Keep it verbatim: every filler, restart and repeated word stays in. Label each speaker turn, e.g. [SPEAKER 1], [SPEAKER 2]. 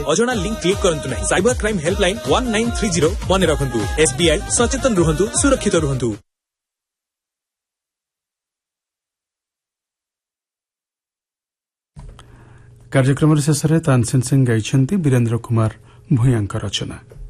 [SPEAKER 1] अजणा link click करंतु नहीं। Cyber crime helpline one nine three zero मन रखंतु। एसबीआई सचेतन रुहंतु, सुरक्षित रुहंतु।
[SPEAKER 2] कार्यक्रम शेष में तानसेन सिंह गाइछन्ति वीरेन्द्र कुमार भूयांक रचना।